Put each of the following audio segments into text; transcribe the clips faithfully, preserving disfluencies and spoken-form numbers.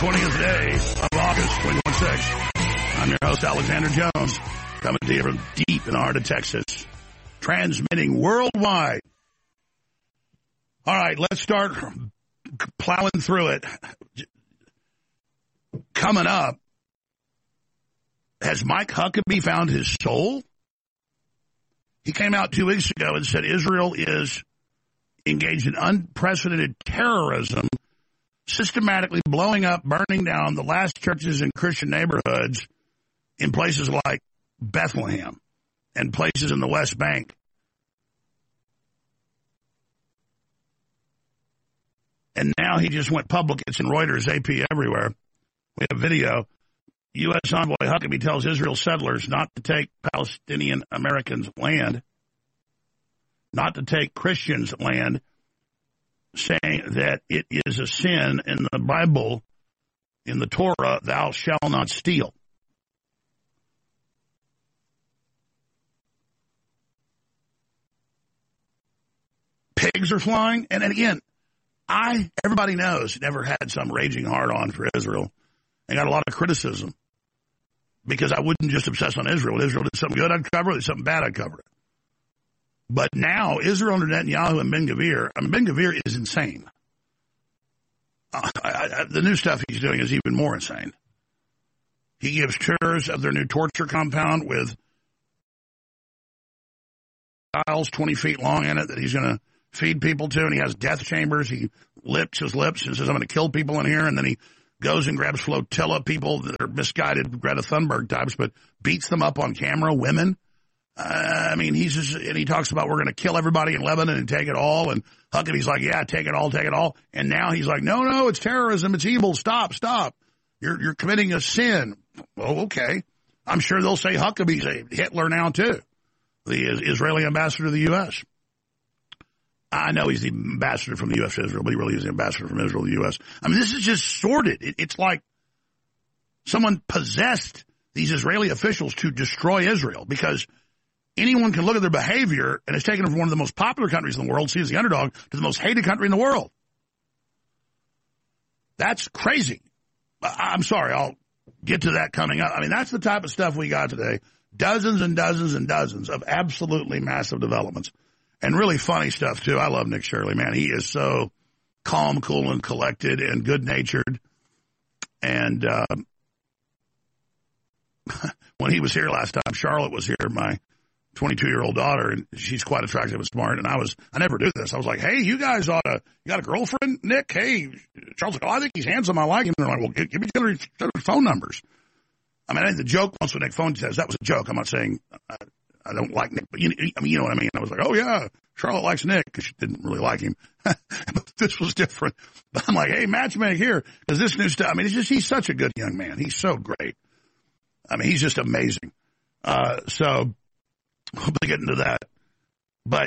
twentieth day of August, twenty twenty-six. I'm your host, Alexander Jones, coming to you from deep in the heart of Texas, transmitting worldwide. All right, let's start plowing through it. Coming up, has Mike Huckabee found his soul? He came out two weeks ago and said Israel is engaged in unprecedented terrorism, systematically blowing up, burning down the last churches in Christian neighborhoods in places like Bethlehem and places in the West Bank. And now he just went public. It's in Reuters, A P, everywhere. We have video. U S envoy Huckabee tells Israel settlers not to take Palestinian Americans' land, not to take Christians' land, saying that it is a sin in the Bible, in the Torah, thou shalt not steal. Pigs are flying. And, and again, I, everybody knows, never had some raging hard-on for Israel. I got a lot of criticism because I wouldn't just obsess on Israel. When Israel did something good, I'd cover it. Did something bad, I'd cover it. But now, Israel under Netanyahu and Ben-Gvir, I mean, Ben-Gvir is insane. Uh, I, I, the new stuff he's doing is even more insane. He gives tours of their new torture compound with tiles twenty feet long in it that he's going to feed people to, and he has death chambers. He lips his lips and says, I'm going to kill people in here, and then he goes and grabs flotilla people that are misguided Greta Thunberg types, but beats them up on camera, women. Uh, I mean, he's just, and he talks about we're going to kill everybody in Lebanon and take it all. And Huckabee's like, yeah, take it all, take it all. And now he's like, no, no, it's terrorism. It's evil. Stop, stop. You're, you're committing a sin. Well, okay. I'm sure they'll say Huckabee's a Hitler now too. The Israeli ambassador to the U S. I know he's the ambassador from the U S to Israel, but he really is the ambassador from Israel to the U S. I mean, this is just sordid. It, it's like someone possessed these Israeli officials to destroy Israel because anyone can look at their behavior and it's taken them from one of the most popular countries in the world, sees the underdog, to the most hated country in the world. That's crazy. I'm sorry, I'll get to that coming up. I mean, that's the type of stuff we got today. Dozens and dozens and dozens of absolutely massive developments. And really funny stuff, too. I love Nick Shirley, man. He is so calm, cool, and collected and good-natured. And uh, when he was here last time, Charlotte was here, my twenty-two-year-old daughter, and she's quite attractive and smart. And I was, I never do this. I was like, hey, you guys ought to, you got a girlfriend, Nick? Hey, Charles, like, oh, I think he's handsome. I like him. And they're like, well, give, give me each other's phone numbers. I mean, I think the joke once when Nick phoned says that was a joke. I'm not saying I, I don't like Nick, but you, I mean, you know what I mean. I was like, oh yeah, Charlotte likes Nick because she didn't really like him. But this was different. But I'm like, hey, matchmake here because this new stuff. I mean, it's just he's such a good young man. He's so great. I mean, he's just amazing. Uh, so. We'll get into that. But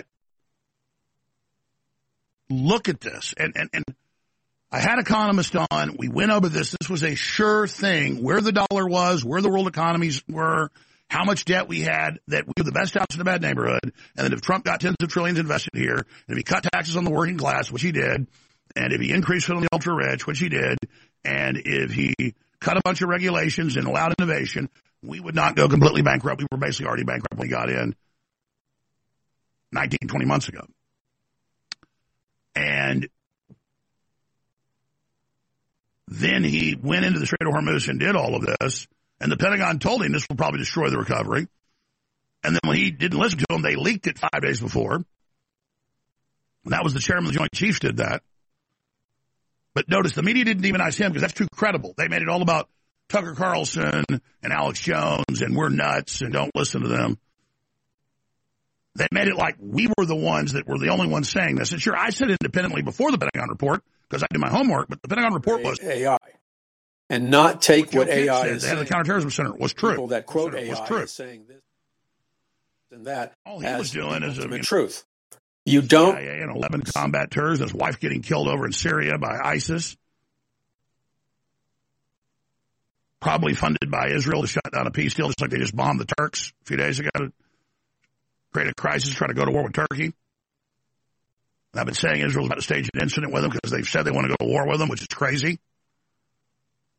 look at this. And, and, and I had economists on. We went over this. This was a sure thing. Where the dollar was, where the world economies were, how much debt we had, that we were the best house in a bad neighborhood. And that if Trump got tens of trillions invested here, and if he cut taxes on the working class, which he did, and if he increased it on the ultra rich, which he did, and if he cut a bunch of regulations and allowed innovation, we would not go completely bankrupt. We were basically already bankrupt when we got in nineteen, twenty months ago. And then he went into the Strait of Hormuz and did all of this. And the Pentagon told him this will probably destroy the recovery. And then when he didn't listen to him, they leaked it five days before. And that was the chairman of the Joint Chiefs did that. But notice the media didn't demonize him because that's too credible. They made it all about Tucker Carlson and Alex Jones and we're nuts and don't listen to them. They made it like we were the ones that were the only ones saying this. And sure, I said independently before the Pentagon report because I did my homework, but the Pentagon report was A I. And not take what, what A I said, is the head of the Counterterrorism Center was true. People that quote A I was true. As saying this and that. All he was doing is the you know, truth. You don't. C I A and eleven combat tours, his wife getting killed over in Syria by ISIS. Probably funded by Israel to shut down a peace deal, just like they just bombed the Turks a few days ago to create a crisis, try to go to war with Turkey. And I've been saying Israel's about to stage an incident with them because they've said they want to go to war with them, which is crazy.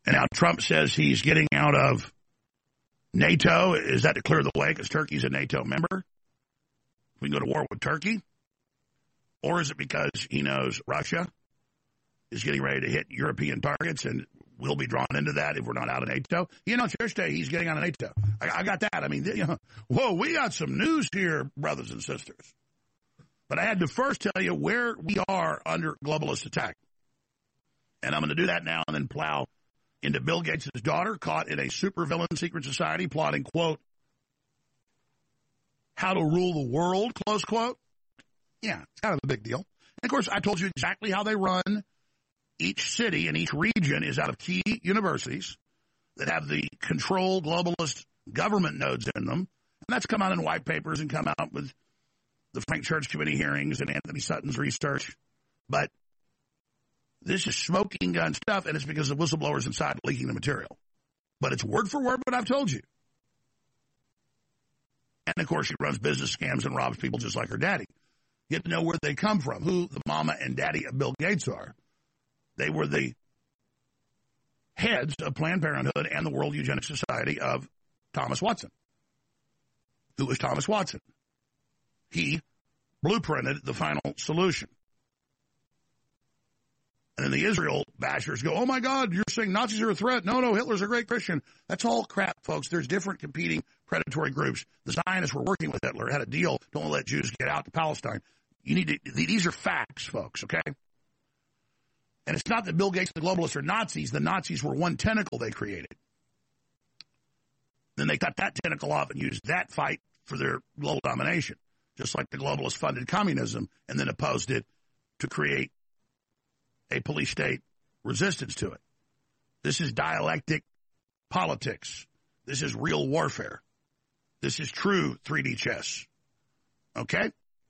And now Trump says he's getting out of NATO. Is that to clear the way because Turkey's a NATO member? We can go to war with Turkey? Or is it because he knows Russia is getting ready to hit European targets and we'll be drawn into that if we're not out of NATO? You know, Thursday, he's getting out of NATO. I, I got that. I mean, you know, whoa, we got some news here, brothers and sisters. But I had to first tell you where we are under globalist attack. And I'm going to do that now and then plow into Bill Gates' daughter caught in a supervillain secret society plotting, quote, how to rule the world, close quote. Yeah, it's kind of a big deal. And, of course, I told you exactly how they run. Each city and each region is out of key universities that have the controlled globalist government nodes in them. And that's come out in white papers and come out with the Frank Church Committee hearings and Anthony Sutton's research. But this is smoking gun stuff, and it's because the whistleblowers inside leaking the material. But it's word for word what I've told you. And, of course, she runs business scams and robs people just like her daddy. You have to know where they come from, who the mama and daddy of Bill Gates are. They were the heads of Planned Parenthood and the World Eugenics Society of Thomas Watson. Who was Thomas Watson? He blueprinted the final solution. And then the Israel bashers go, oh, my God, you're saying Nazis are a threat. No, no, Hitler's a great Christian. That's all crap, folks. There's different competing predatory groups. The Zionists were working with Hitler, had a deal. Don't let Jews get out to Palestine. You need to, these are facts, folks, okay? And it's not that Bill Gates and the globalists are Nazis. The Nazis were one tentacle they created. Then they cut that tentacle off and used that fight for their global domination, just like the globalists funded communism and then opposed it to create a police state resistance to it. This is dialectic politics. This is real warfare. This is true three D chess. Okay?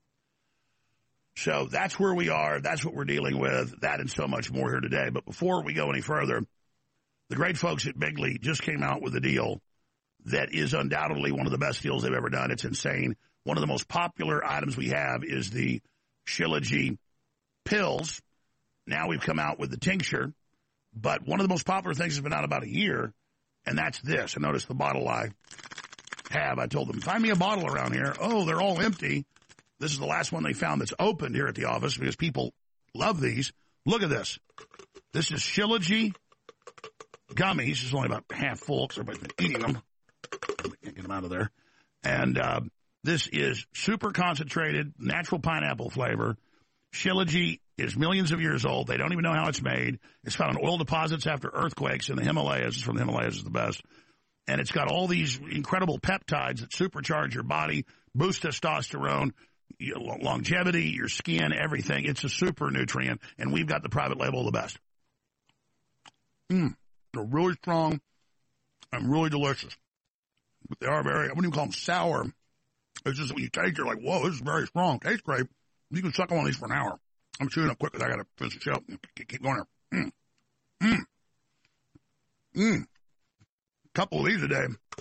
So that's where we are. That's what we're dealing with. That and so much more here today. But before we go any further, the great folks at Bigley just came out with a deal that is undoubtedly one of the best deals they've ever done. It's insane. One of the most popular items we have is the Shilajit pills. Now we've come out with the tincture. But one of the most popular things has been out about a year, and that's this. And notice the bottle I have. I told them, find me a bottle around here. Oh, they're all empty. This is the last one they found that's opened here at the office because people love these. Look at this. This is Shilajit gummies. It's only about half full because everybody's been eating them. I can't get them out of there. And uh, this is super concentrated, natural pineapple flavor. Shilajit is millions of years old. They don't even know how it's made. It's found in oil deposits after earthquakes in the Himalayas. It's from the Himalayas. It's the best. And it's got all these incredible peptides that supercharge your body, boost testosterone, your longevity, your skin, everything. It's a super nutrient, and we've got the private label of the best. Mmm. They're really strong and really delicious. But they are very, I wouldn't even call them sour. It's just when you taste, you're like, whoa, this is very strong. Tastes great. You can suck on these for an hour. I'm chewing up quick because I got to finish the show. Keep going here. Mmm. Mmm. Mmm. A couple of these a day.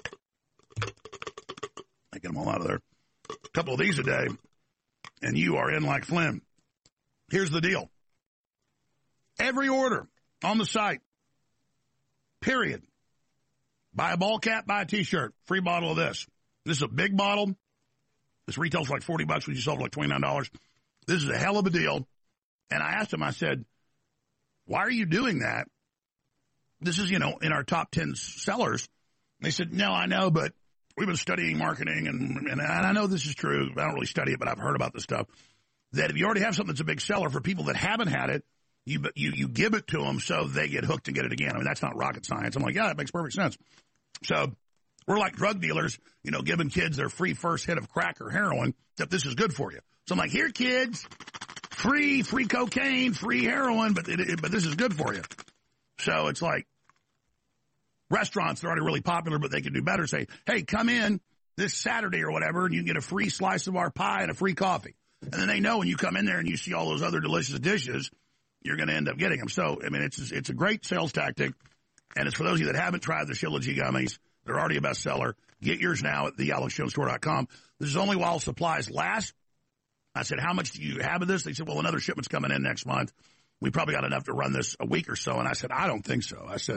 I get them all out of there. A couple of these a day, and you are in like Flynn. Here's the deal. Every order on the site, period. Buy a ball cap, buy a T-shirt, free bottle of this. This is a big bottle. This retails for like forty bucks when you sell for like twenty-nine dollars. This is a hell of a deal. And I asked him, I said, why are you doing that? This is, you know, in our top ten sellers. They said, no, I know, but we've been studying marketing, and, and I know this is true. I don't really study it, but I've heard about this stuff. That if you already have something that's a big seller, for people that haven't had it, you you you give it to them so they get hooked and get it again. I mean, that's not rocket science. I'm like, yeah, that makes perfect sense. So we're like drug dealers, you know, giving kids their free first hit of crack or heroin, except this is good for you. So I'm like, here, kids, free, free cocaine, free heroin, but it, it, but this is good for you. So it's like restaurants that are already really popular, but they can do better. Say, hey, come in this Saturday or whatever, and you can get a free slice of our pie and a free coffee. And then they know when you come in there and you see all those other delicious dishes, you're going to end up getting them. So, I mean, it's it's a great sales tactic, and it's for those of you that haven't tried the Shilajit gummies. They're already a bestseller. Get yours now at the alex jones store dot com. This is only while supplies last. I said, how much do you have of this? They said, well, another shipment's coming in next month. We probably got enough to run this a week or so. And I said, I don't think so. I said,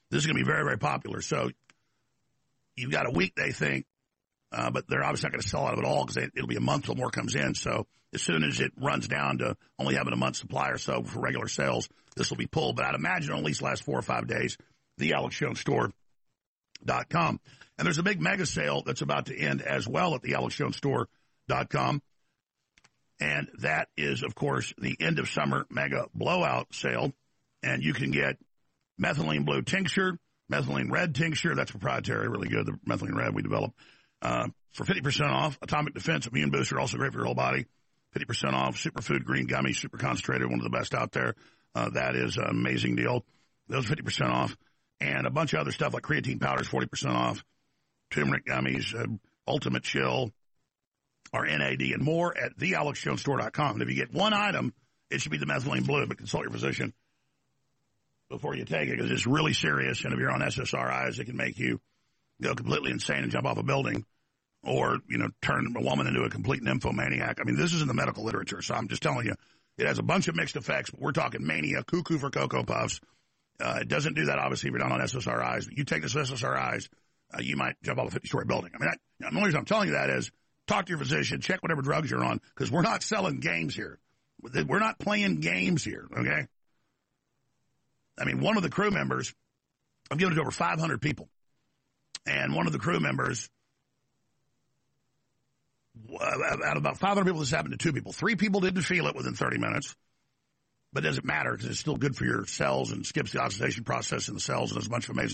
This is going to be very, very popular. So you've got a week, they think, uh, but they're obviously not going to sell out of it all because it'll be a month till more comes in. So as soon as it runs down to only having a month's supply or so for regular sales, this will be pulled. But I'd imagine it'll at least last four or five days. the alex jones store dot com. And there's a big mega sale that's about to end as well at the alex jones store dot com. And that is, of course, the end of summer mega blowout sale. And you can get methylene blue tincture, methylene red tincture. That's proprietary, really good. The methylene red we developed uh, for fifty percent off. Atomic Defense Immune Booster, also great for your whole body. fifty percent off. Superfood Green Gummy, super concentrated, one of the best out there. Uh, that is an amazing deal. Those fifty percent off. And a bunch of other stuff like creatine powders, forty percent off. Turmeric gummies, uh, Ultimate Chill, or N A D, and more at the alex jones store dot com. And if you get one item, it should be the methylene blue, but consult your physician before you take it because it's really serious. And if you're on S S R Is, it can make you go completely insane and jump off a building or, you know, turn a woman into a complete nymphomaniac. I mean, this is in the medical literature, so I'm just telling you, it has a bunch of mixed effects, but we're talking mania, cuckoo for Cocoa Puffs. Uh, it doesn't do that, obviously, if you're not on S S R Is. But you take this S S R Is, uh, you might jump off a fifty-story building. I mean, I, the only reason I'm telling you that is talk to your physician, check whatever drugs you're on, because we're not selling games here. We're not playing games here, okay? I mean, one of the crew members, I've given it to over five hundred people, and one of the crew members, out of about five hundred people, this happened to two people. Three people didn't feel it within thirty minutes, but it doesn't matter because it's still good for your cells and skips the oxidation process in the cells, and there's a bunch of amazing